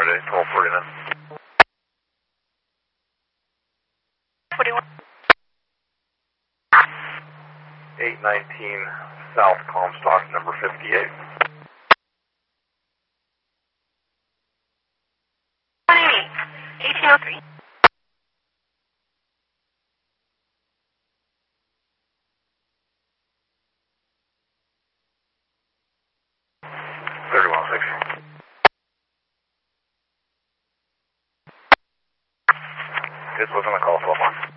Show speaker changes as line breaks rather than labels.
1249.
What do you want?
819 South Comstock, number 58.
1803.
This wasn't a call, 12 on.